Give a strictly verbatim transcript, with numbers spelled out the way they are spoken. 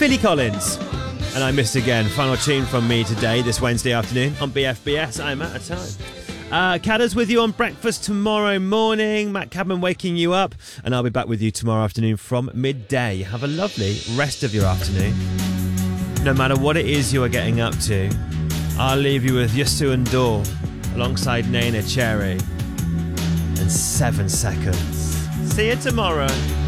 Philly Collins. And I missed again. Final tune from me today, this Wednesday afternoon on B F B S. I'm out of time. Uh, Cadder's with you on breakfast tomorrow morning. Matt Cadman waking you up. And I'll be back with you tomorrow afternoon from midday. Have a lovely rest of your afternoon. No matter what it is you are getting up to, I'll leave you with Yasu and Dor alongside Nena Cherry and Seven Seconds. See you tomorrow.